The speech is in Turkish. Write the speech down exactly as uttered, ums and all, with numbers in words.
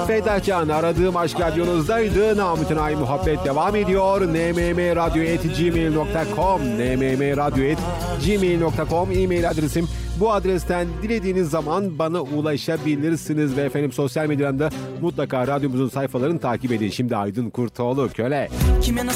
Fedacan aradığım aşk radyonuzdaydı. Namık'ın ay muhabbet devam ediyor. nmmradyo at gmail nokta com nmmradyo at gmail nokta com e-mail adresim. Bu adresten dilediğiniz zaman bana ulaşabilirsiniz ve efendim sosyal medyada mutlaka radyomuzun sayfalarını takip edin. Şimdi Aydın Kurtoğlu, Köle. Kime